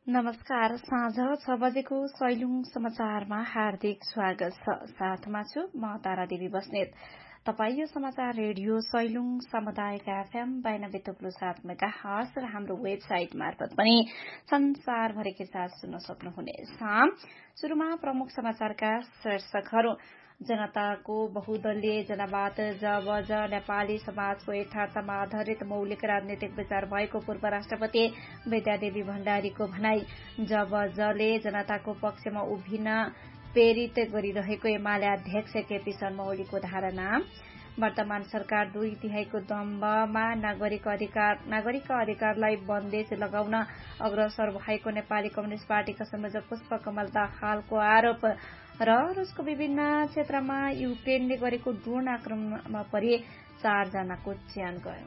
नमस्कार। साँझ 6 बजेको सैलुङ समाचारमा हार्दिक स्वागत छ। साथमा छु म तारा देवी बस्नेत। तपाई यो समाचार रेडियो सैलुङ सामुदायिक एफएम 92.7 मेगाहर्ज र हाम्रो वेबसाइट मार्फत पनि संसारभरिकै साथ सुन्न सक्नुहुनेछ। सुरुमा प्रमुख समाचारका शीर्षकहरू। जनताको बहुदलीय जनवाद जब नेपाली समाजको यथार्थमा आधारित मौलिक राजनीतिक विचार भएको पूर्व राष्ट्रपति विद्यादेवी भण्डारीको भनाई। जब जले जनताको पक्षमा उभिन प्रेरित गरिरहेको एमाले अध्यक्ष केपी शर्मा ओलीको धारणा। वर्तमान सरकार 2/3 दम्बमा नागरिक अधिकारलाई बन्देज लगाउन अग्रसर भएको नेपाली कम्युनिष्ट पार्टीका संयोजक पुष्पकमल दाहालको आरोप र रुसको विभिन्न क्षेत्रमा युक्रेनले गरेको ड्रोन आक्रमणमा परि 4 जनाको ज्यान गयो।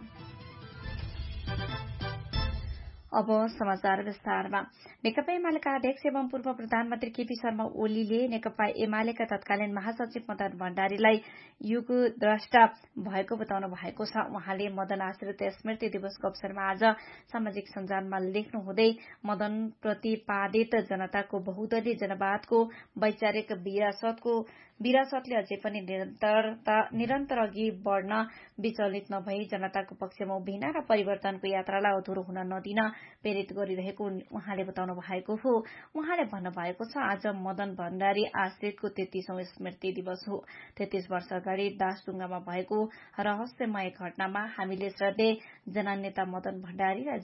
अब समाचार विस्तारमा। नेकपा एमालेका अध्यक्ष एवं पूर्व प्रधानमन्त्री केपी शर्मा ओलीले नेकपा एमालेका तत्कालीन महासचिव मदन भण्डारीलाई युगद्रष्टा भएको बताउनु भएको छ। उहाँले मदन आश्रित स्मृति दिवसको अवसरमा आज सामाजिक सञ्जालमा लेख्नुहुँदै मदन प्रतिपादित जनताको बहुदलीय जनवादको वैचारिक विरासतले अझै पनि निरन्तर अघि बढ़न विचलित नभई जनताको पक्षमा उभिन र परिवर्तनको यात्रालाई अधुरो हुन नदिन प्रेरित गरिरहेको उहाँले बताउनु भएको हो। उहाँले भन्नुभएको छ, आज मदन भण्डारी आश्रितको 33औं स्मृति दिवस हो। 33 वर्ष अगाडि दासढुङ्गामा भएको रहस्यमय घटनामा हामीले श्रद्धेय जनानेता मदन भण्डारी र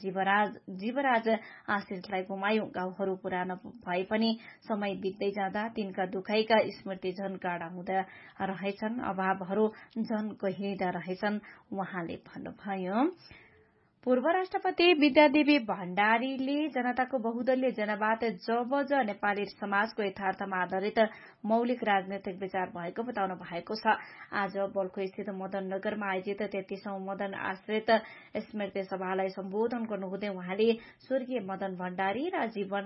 जीवराज आश्रितलाई गुमायौं। गाउँहरू पुरानो भए पनि समय बित्दै जाँदा तिनका दुखाइका स्मृति झन गाढ़ा हुँदा रहेछन्, अभावहरू झन गहिरिँदा रहेछन् उहाँले भन्नुभयो। पूर्व राष्ट्रपति विद्यादेवी भण्डारीले जनताको बहुदलीय जनवाद जब नेपाली समाजको यथार्थमा आधारित मौलिक राजनैतिक विचार भएको बताउनु भएको छ। आज बल्खु स्थित मदन नगरमा आयोजित 33औं मदन आश्रित स्मृति सभालाई सम्बोधन गर्नुहुँदै उहाँले स्वर्गीय मदन भण्डारी र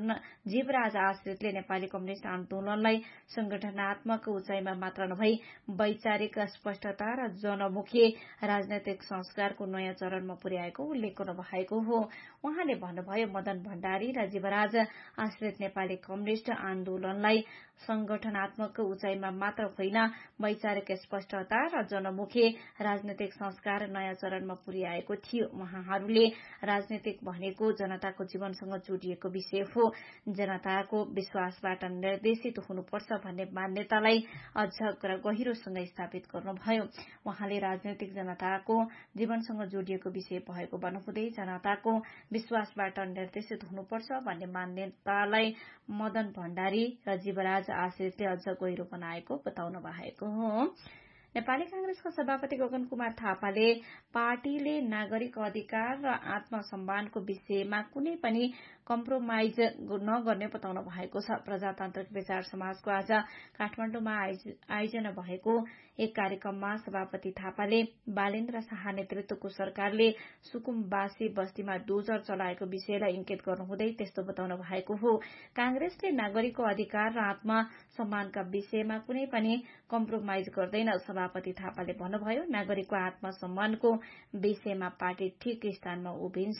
जीवराज आश्रितले नेपाली कम्युनिष्ट आन्दोलनलाई संगठनात्मक उचाइमा मात्र नभई वैचारिक स्पष्टता र जनमुखी राजनैतिक संस्कारको नयाँ चरणमा पुर्याएको उल्लेख गर्नुभएको हो। उहाँले भन्नुभयो, मदन भण्डारी र जीवराज आश्रित नेपाली कम्युनिष्ट आन्दोलनलाई संगठनात्मक उचाइमा मात्र होइन वैचारिक स्पष्टता र जनमुखी राजनैतिक संस्कार नयाँ चरणमा पुर्याएको थियो। उहाँहरूले राजनीतिक भनेको जनताको जीवनसँग जोडिएको विषय हो, जनताको विश्वासबाट निर्देशित हुनुपर्छ भन्ने मान्यतालाई अझ गहिरोसँग स्थापित गर्नुभयो। उहाँले राजनीतिक जनताको जीवनसँग जोडिएको विषय भएको भन्नुहुँदै जनताको विश्वासबाट निर्देशित हुनुपर्छ भन्ने मान्यतालाई मदन भण्डारी र जीवराज आश्रितले अझ गहिरो बनाएको बताउनु भएको हो। नेपाली कांग्रेसका सभापति गगन कुमार थापाले पार्टीले नागरिक अधिकार र आत्मसम्मानको विषयमा कुनै पनि कम्प्रोमाइज नगर्ने बताउनु भएको छ। प्रजातान्त्रिक विचार समाजको आज काठमाडौँमा आयोजना भएको एक कार्यक्रममा सभापति थापाले बालेन्द्र शाह नेतृत्वको सरकारले सुकुम्बासी बस्तीमा डोजर चलाएको विषयलाई इंकित गर्नुहुँदै त्यस्तो बताउनु भएको हो। कांग्रेसले नागरिकको अधिकार र आत्मसम्मानका विषयमा कुनै पनि कम्प्रोमाइज गर्दैन। सभापति थापाले भन्नुभयो, नागरिकको आत्मसम्मानको विषयमा पार्टी ठिक स्थानमा उभिन्छ,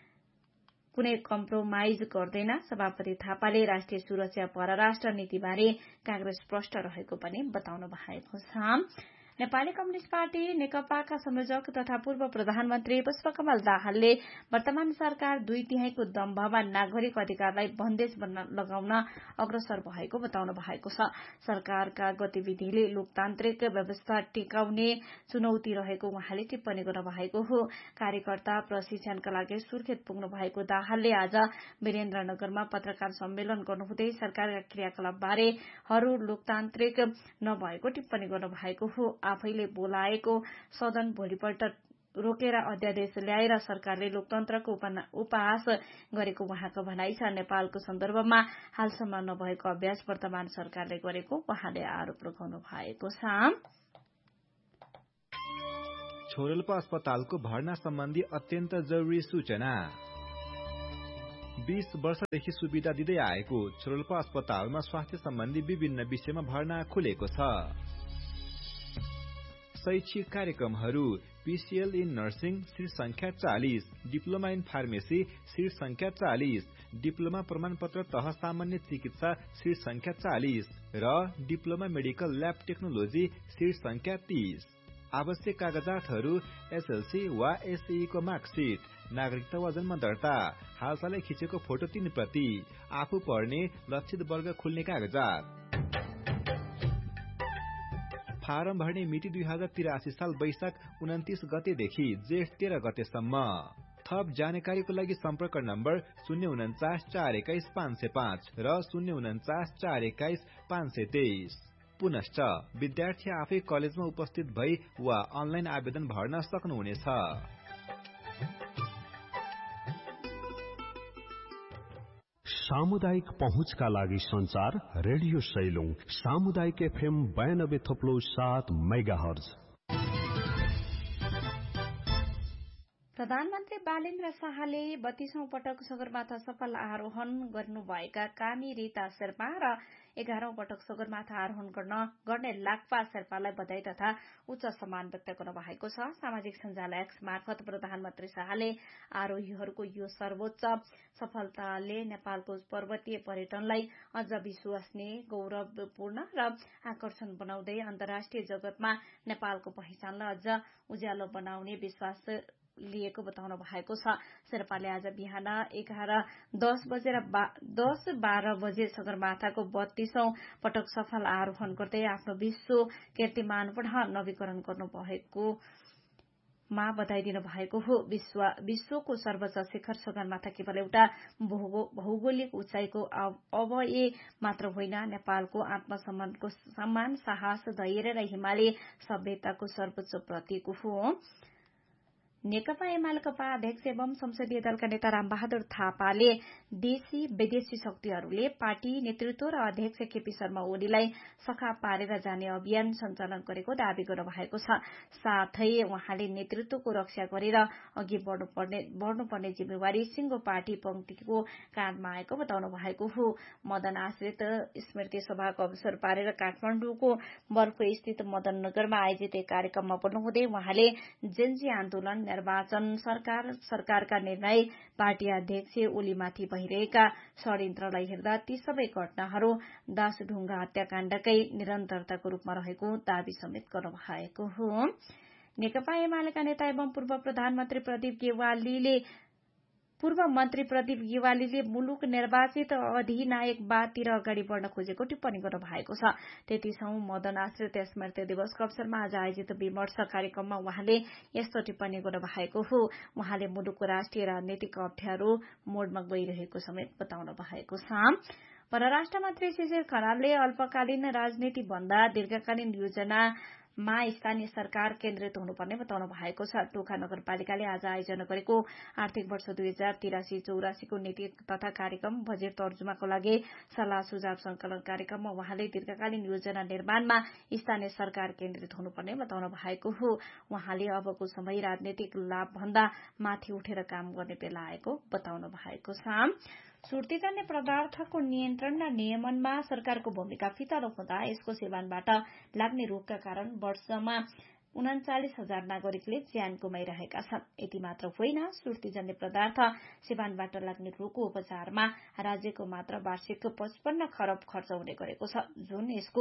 कुनै कम्प्रोमाइज गर्दैन। सभापति थापाले राष्ट्रिय सुरक्षा परराष्ट्र नीतिबारे कांग्रेस स्पष्ट रहेको पनि बताउनु भएको छ। नेपाली कम्युनिष्ट पार्टी नेकपाका संयोजक तथा पूर्व प्रधानमन्त्री पुष्पकमल दाहालले वर्तमान सरकार 2/3 दम्भमा नागरिक अधिकारलाई बन्देज लगाउन अग्रसर भएको बताउनु भएको छ। सरकारका गतिविधिले लोकतान्त्रिक व्यवस्था टिकाउने चुनौती रहेको उहाँले टिप्पणी गर्नुभएको हो। कार्यकर्ता प्रशिक्षणका लागि सुर्खेत पुग्नु भएको दाहालले आज वीरेन्द्रनगरमा पत्रकार सम्मेलन गर्नुहुँदै सरकारका क्रियाकलापबारे लोकतान्त्रिक नभएको टिप्पणी गर्नुभएको हो। आफैले बोलाएको सदन भोलिपल्ट रोकेर अध्यादेश ल्याएर सरकारले लोकतन्त्रको उपहास गरेको उहाँको भनाइ छ। नेपालको सन्दर्भमा हालसम्म नभएको अभ्यास वर्तमान सरकारले गरेको उहाँले आरोप लगाउनु भएको छ। छोरेल्पा अस्पतालको भर्ना सम्बन्धी अत्यन्त जरुरी सूचना। 20 वर्षदेखि सुविधा दिँदै आएको छोरेल्पा अस्पतालमा स्वास्थ्य सम्बन्धी विभिन्न विषयमा भर्ना खुलेको छ। शैक्षिक कार्यक्रमहरू, PCL इन नर्सिङ सीट संख्या 40, डिप्लोमा इन फार्मेसी सीट संख्या 40, डिप्लोमा प्रमाणपत्र तह सामान्य चिकित्सा सीट संख्या 40 र diploma medical lab technology seat संख्या 30। आवश्यक कागजातहरू SLC वा SEE को मार्कसिट, नागरिकता वा जन्म दर्ता, हालसालै खिचेको फोटो 3 प्रति, आफू पढ्ने लक्षित वर्ग खुल्ने कागजात। फारम भर्ने मिति 2083 साल वैशाख 29 गतेदेखि जेठ 13 गतेसम्म। थप जानकारीको लागि सम्पर्क नम्बर 049 421 505 र 049 421 523। पुनश्च विद्यार्थी आफै कलेजमा उपस्थित भई वा अनलाइन आवेदन भर्न सक्नुहुनेछ। सामुदायिक पहुँचका लागि संचार रेडियो सैलुङ सामुदायिक FM 92.7 मेगाहर्ज। प्रधानमन्त्री बालेन्द्र शाहले 32औं पटक सगरमाथा सफल आरोहण गर्नुभएका कामी रीता शेर्पा र 11औं पटक सगरमाथा आरोहण गर्ने लाक्पा शेर्पालाई बधाई तथा उच्च सम्मान व्यक्त गर्नु भएको छ। सामाजिक सञ्जाल एक्स मार्फत प्रधानमन्त्री शाहले आरोहीहरूको यो सर्वोच्च सफलताले नेपालको पर्वतीय पर्यटनलाई अझ विश्वसनीय, गौरवपूर्ण र आकर्षण बनाउँदै अन्तर्राष्ट्रिय जगतमा नेपालको पहिचानलाई अझ उज्यालो बनाउने विश्वास लिएको बताउनु भएको छ। शेर्पाले आज बिहान 10:12 बजे सगरमाथाको 32औं पटक सफल आरोहण गर्दै आफ्नो विश्व कीर्तिमान पुनः नवीकरण गर्नुभएकोमा बधाई दिनु भएको हो। विश्वको सर्वोच्च शिखर सगरमाथा केवल एउटा भौगोलिक उचाइको अवयव मात्र होइन, नेपालको आत्मसम्मानको सम्मान, साहस, धैर्य र हिमाली सभ्यताको सर्वोच्च प्रतीक हो। नेकपा एमालेका उपाध्यक्ष एवं संसदीय दलका नेता रामबहादुर थापाले देशी विदेशी शक्तिहरूले पार्टी नेतृत्व र अध्यक्ष केपी शर्मा ओलीलाई सखा पारेर जाने अभियान सञ्चालन गरेको दावी गर्नुभएको छ। साथै उहाँले नेतृत्वको रक्षा गरेर अघि बढ्नुपर्ने जिम्मेवारी सिंगो पार्टी पंक्तिको काँधमा आएको बताउनु भएको हो। मदन आश्रित स्मृति सभाको अवसर पारेर काठमाडौँको बर्को स्थित मदन नगरमा आयोजित एक कार्यक्रममा बोल्नुहुँदै उहाँले जेन्जी आन्दोलन, निर्वाचन, सरकारका निर्णय, पार्टी अध्यक्ष ओलीमाथि भइरहेका षड्यन्त्रलाई हेर्दा ती सबै घटनाहरू दासढुङ्गा हत्याकाण्डकै निरन्तरताको रूपमा रहेको दावी समेत गर्नुभएको हो। नेकपा एमालेका नेता एवं पूर्व मन्त्री प्रदीप गेवालीले मुलुक निर्वाचित अधिनायकवादतिर अगाडि बढ्न खोजेको टिप्पणी गर्नु भएको छ। 33औं मदन आश्रित स्मृति दिवसको अवसरमा आज आयोजित विमर्श कार्यक्रममा उहाँले यस्तो टिप्पणी गर्नु भएको हो। उहाँले मुलुकको राष्ट्रिय राजनीतिक अप्ठ्यारो मोडमा गइरहेको समेत बताउनु भएको छ। परराष्ट्र मन्त्री शिशिर खनालले अल्पकालीन राजनीति भन्दा दीर्घकालीन योजनामा स्थानीय सरकार केन्द्रित हुनुपर्ने बताउनु भएको छ। टोखा नगरपालिकाले आज आयोजना गरेको आर्थिक वर्ष 2083-84 को नीति तथा कार्यक्रम बजेट तर्जुमाको लागि सल्लाह सुझाव संकलन कार्यक्रममा उहाँले दीर्घकालीन योजना निर्माणमा स्थानीय सरकार केन्द्रित हुनुपर्ने बताउनु भएको हो। उहाँले अबको समय राजनीतिक लाभ भन्दा माथि उठेर काम गर्ने बेला आएको बताउनु भएको छ। सुर्तीजन्य पदार्थको नियन्त्रण र नियमनमा सरकारको भूमिका फितलो हुँदा यसको सेवनबाट लाग्ने रोगका कारण वर्षमा 39,000 नागरिकले ज्यान गुमाइरहेका छन्। यति मात्र होइन, सुर्तीजन्य पदार्थ सेवनबाट लाग्ने रोगको उपचारमा राज्यको मात्र वार्षिक 55 खरब खर्च हुने गरेको छ, जुन यसको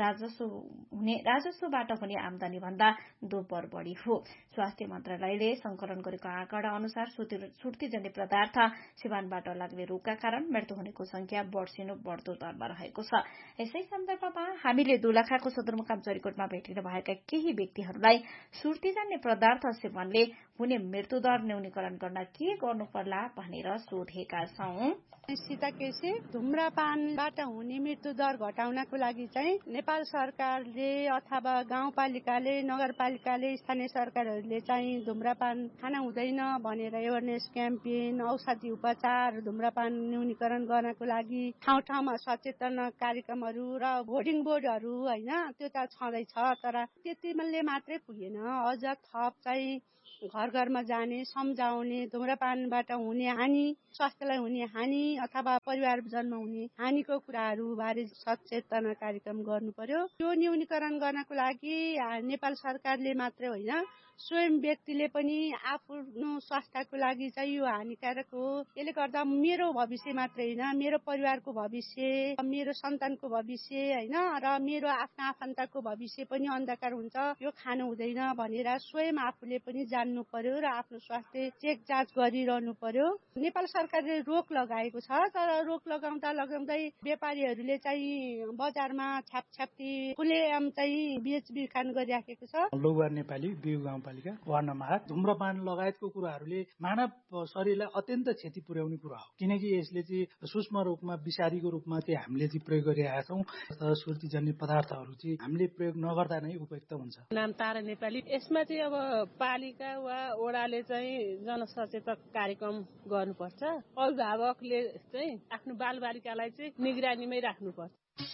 राजस्वबाट हुने आमदानी भन्दा दोब्बर बढ़ी हो। स्वास्थ्य मन्त्रालयले संकलन गरेको आँकडा अनुसार सुर्तीजन्य पदार्थ सेवनबाट लाग्ने रोगका कारण मृत्यु हुनेको संख्या वर्षेनो बढ्दो दरमा रहेको छ। यसै सन्दर्भमा हामीले दोलखाको सदरमुकाम चरीकोटमा भेटिनु भएका केही व्यक्तिहरूलाई सुर्तीजन्य पदार्थ सेवनले हुने मृत्युदर न्यूनीकरण गर्न के गर्नु पर्ला भनेर सोधेका छौं। सीता केसी धुम्रपानबाट हुने मृत्युदर घटाउनको लागि चाहिँ नेपाल सरकारले अथवा गाउँपालिकाले, नगरपालिकाले, स्थानीय सरकारहरूले चाहिँ धुम्रपान खान हुँदैन भनेर एवेरनेस क्याम्पेन, औषधि उपचार, धुम्रपान न्यूनीकरण गर्नको लागि ठाउँ ठाउँमा सचेतना कार्यक्रमहरू र भोटिङ बोर्डहरू होइन त्यो त छँदैछ, तर त्यतिले मात्रै पुगेन। अझ थप चाहिँ घर घरमा जाने, सम्झाउने, धुम्रपानबाट हुने हानि, स्वास्थ्यलाई हुने हानि अथवा परिवारजनमा हुने हानिको कुराहरू बारे सचेतना कार्यक्रम गर्नु पर्यो। त्यो न्यूनीकरण गर्नको लागि नेपाल सरकारले मात्रै होइन, स्वयं व्यक्तिले पनि आफ्नो स्वास्थ्यको लागि चाहिँ यो हानिकारक हो। यसले गर्दा मेरो भविष्य मात्रै होइन, मेरो परिवारको भविष्य, मेरो सन्तानको भविष्य होइन र मेरो आफ्ना आफन्तको भविष्य पनि अन्धकार हुन्छ। यो खानु हुँदैन भनेर स्वयं आफूले पनि जान्नु पर्यो र आफ्नो स्वास्थ्य चेक जाँच गरिरहनु पर्यो। नेपाल सरकारले रोक लगाएको छ, तर रोक लगाउँदै व्यापारीहरूले चाहिँ बजारमा छापछाप्ती खुलेआम चाहिँ बेचबिखन गरिराखेको छ। लौवार नेपाली बिउ गाउँपालिका वार्ड नम्बर 8 धुम्रपान लगायतको कुराहरूले मानव शरीरलाई अत्यन्त क्षति पुर्याउने कुरा हो, किनकि यसले चाहिँ सूक्ष्म रूपमा विषादीको रूपमा चाहिँ हामीले चाहिँ प्रयोग गरिरहेका छौँ। सुर्तीजन्य पदार्थहरू चाहिँ हामीले प्रयोग नगर्दा नै उपयुक्त हुन्छ। नाम तारा नेपाली। यसमा चाहिँ अब पालिका वा वडाले चाहिँ जनसचेतक कार्यक्रम गर्नुपर्छ। अभिभावकले चाहिँ आफ्नो बालबालिकालाई चाहिँ निगरानीमै राख्नुपर्छ।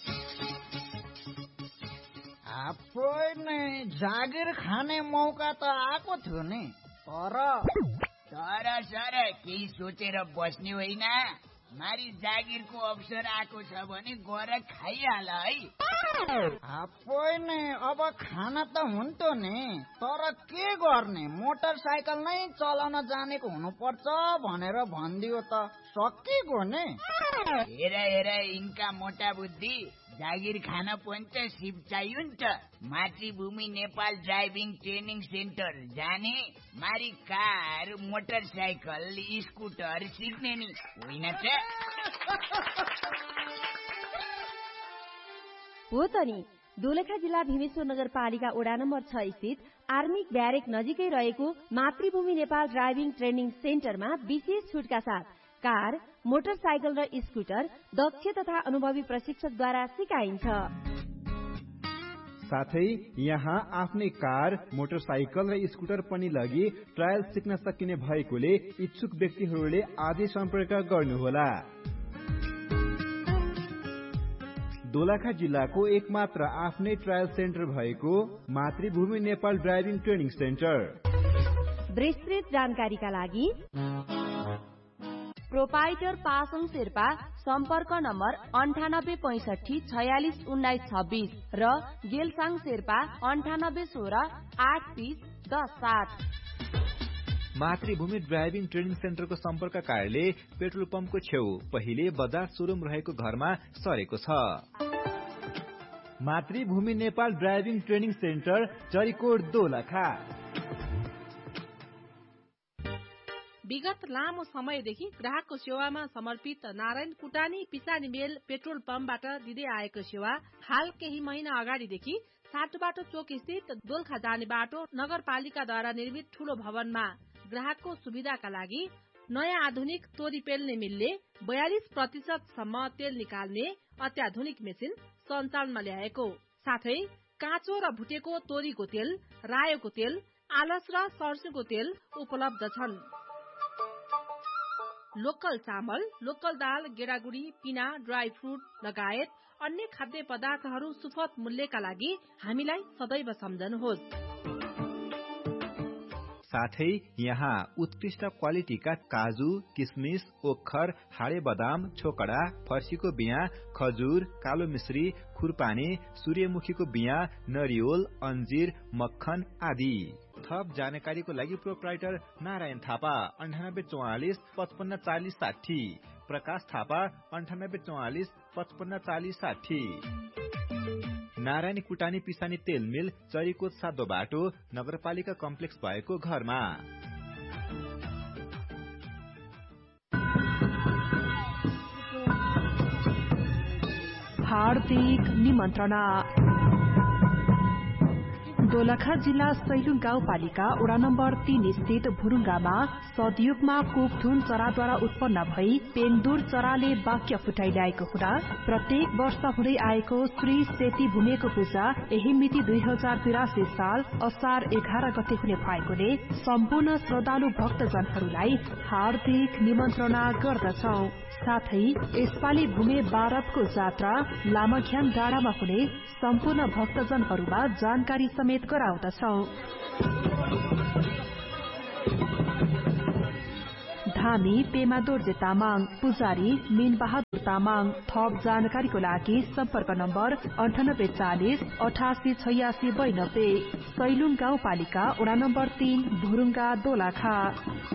जागिर खाने मौका त आएको थियो नि, तर केही सोचेर बस्ने होइन। मारी जागिरको अवसर आएको छ भने गएर खाइहाल है। अब खाना त हुन्थ्यो नि, तर के गर्ने, मोटरसाइकल नै चलाउन जानेको हुनुपर्छ भनेर भनिदियो त सकिगयो नि। हेर यिनका मोटा बुद्धि, जागिर खान पनि त सिप चाहियो नि त। मातृभूमि नेपाल ड्राइभिङ ट्रेनिङ सेन्टर जाने, मारी कार, मोटरसाइकल, स्कुटर सिक्ने नि होइन त। हो त नि। दोलखा जिल्ला भीमेश्वर नगरपालिका वडा नम्बर 6 स्थित आर्मिक ब्यारेक नजिकै रहेको मातृभूमि नेपाल ड्राइभिङ ट्रेनिङ सेन्टरमा विशेष छुटका साथ कार, मोटरसाइकल र स्कुटर दक्ष तथा अनुभवी प्रशिक्षकद्वारा सिकाइन्छ। साथै यहाँ आफ्नै कार, मोटरसाइकल र स्कुटर पनि लगी ट्रायल सिक्न सकिने भएकोले इच्छुक व्यक्तिहरूले आजै सम्पर्क गर्नुहोला। दोलखा जिल्लाको एकमात्र आफ्नै ट्रायल सेन्टर भएको मातृभूमि नेपाल ड्राइभिङ ट्रेनिङ सेन्टर। विस्तृत जानकारीका लागि प्रोपाइटर पासङ शेर्पा सम्पर्क नम्बर 9865461926 र गेलसाङ शेर्पा 98168307। मातृभूमि ड्राइभिङ ट्रेनिङ सेन्टरको सम्पर्क कार्यालय पेट्रोल पम्पको छेउ पहिले बजार सोरुम रहेको घरमा सरेको छ। मातृभूमि Nepal driving training centre, Charikot, Dolakha. विगत लामो समयदेखि ग्राहकको सेवामा समर्पित नारायण कुटानी पिसानी मेल पेट्रोल पम्पबाट दिँदै आएको सेवा हाल केही महिना अगाडिदेखि साटोबाटो चोक स्थित दोलखा जाने बाटो नगरपालिकाद्वारा निर्मित ठूलो भवनमा ग्राहकको सुविधाका लागि नयाँ आधुनिक तोरी पेल्ने मिलले 42% सम्म तेल निकाल्ने अत्याधुनिक मेसिन सञ्चालनमा ल्याएको साथै काँचो र भुटेको तोरीको तेल, रायोको तेल, आलस र सर्सोको तेल उपलब्ध छन्। लोकल चामल, लोकल दाल, गेडागुडी, पिना, ड्राई फ्रुट लगायत अन्य खाद्य पदार्थहरू सुपथ मूल्यका लागि हामीलाई सदैव सम्झनुहोस्। साथै यहाँ उत्कृष्ट क्वालिटीका काजु, किसमिस, ओखर, हाडे बदाम, छोकडा, फर्सीको बिया, खजुर, कालो मिश्री, खुरपानी, सूर्यमुखीको बिया, नरिवल, अन्जीर, मक्खन आदि। थप जानकारीको लागि प्रोप्राइटर नारायण थापा 9844 5540 60, प्रकाश थापा 9844 5540 60। नारायणी कुटानी पिसानी तेल मिल, चरीकोट सादो बाटो, नगरपालिका कम्प्लेक्स भएको घरमा। हार्दिक निमन्त्रणा। दोलखा जिल्ला सैलुङ गाउँपालिका वडा नम्बर 3 स्थित भुरुङ्गामा सदयुगमा कोकथुन चराद्वारा उत्पन्न भई पेन्दुर चराले वाक्य फुटाइल्याएको हुँदा प्रत्येक वर्ष हुँदै आएको श्री सेती भूमिको पूजा यही मिति 2083 साल असार 11 गते हुने भएकोले सम्पूर्ण श्रद्धालु भक्तजनहरूलाई हार्दिक निमन्त्रणा गर्दछौ। साथै यसपालि भूमि बारतको जात्रा लामाख्यान डाँडामा हुने सम्पूर्ण भक्तजनहरूमा जानकारी समेत गराउँदछौ। धामी पेमा दोर्जे तामाङ, पुजारी मीन बहादुर तामाङ। थप जानकारीको लागि सम्पर्क नम्बर 9840 888692। सैलुङ गाउँपालिका वडा नम्बर 3 भुरुङ्गा दोलाखा।